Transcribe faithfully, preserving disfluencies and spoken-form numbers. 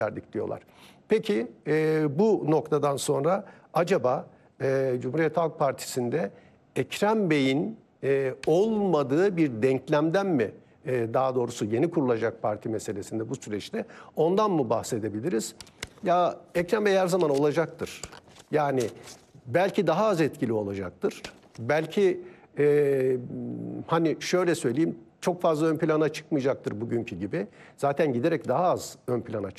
verdik diyorlar. Peki e, bu noktadan sonra acaba e, Cumhuriyet Halk Partisi'nde Ekrem Bey'in e, olmadığı bir denklemden mi, e, daha doğrusu yeni kurulacak parti meselesinde bu süreçte ondan mı bahsedebiliriz? Ya Ekrem Bey her zaman olacaktır. Yani belki daha az etkili olacaktır. Belki e, hani şöyle söyleyeyim, çok fazla ön plana çıkmayacaktır bugünkü gibi. Zaten giderek daha az ön plana çıkıyor.